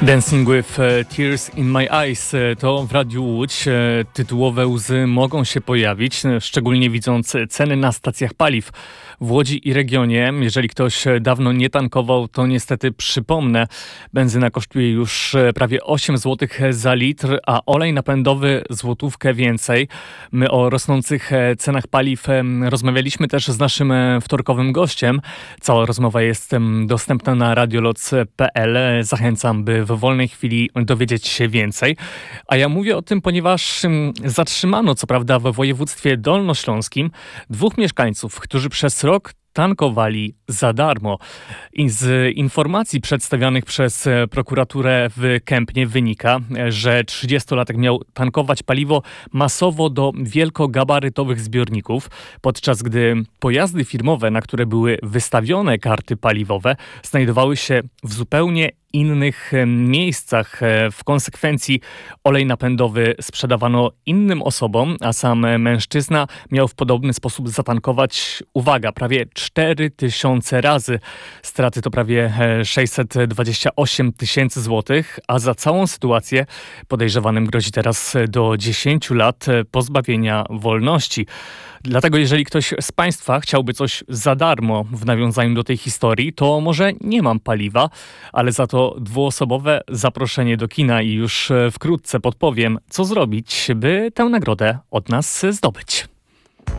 Dancing with Tears in My Eyes to w Radiu Łódź. Tytułowe łzy mogą się pojawić, szczególnie widząc ceny na stacjach paliw w Łodzi i regionie. Jeżeli ktoś dawno nie tankował, to niestety przypomnę, benzyna kosztuje już prawie 8 zł za litr, a olej napędowy złotówkę więcej. My o rosnących cenach paliw rozmawialiśmy też z naszym wtorkowym gościem. Cała rozmowa jest dostępna na radioloc.pl. Zachęcam, by w wolnej chwili dowiedzieć się więcej. A ja mówię o tym, ponieważ zatrzymano, co prawda, we województwie dolnośląskim 2 mieszkańców, którzy przez rok tankowali za darmo. I z informacji przedstawionych przez prokuraturę w Kępnie wynika, że 30-latek miał tankować paliwo masowo do wielkogabarytowych zbiorników, podczas gdy pojazdy firmowe, na które były wystawione karty paliwowe, znajdowały się w zupełnie innych miejscach. W konsekwencji olej napędowy sprzedawano innym osobom, a sam mężczyzna miał w podobny sposób zatankować, uwaga, prawie 4000 razy. Straty to prawie 628 tysięcy złotych, a za całą sytuację podejrzewanym grozi teraz do 10 lat pozbawienia wolności. Dlatego jeżeli ktoś z Państwa chciałby coś za darmo w nawiązaniu do tej historii, to może nie mam paliwa, ale za to 2-osobowe zaproszenie do kina i już wkrótce podpowiem, co zrobić, by tę nagrodę od nas zdobyć.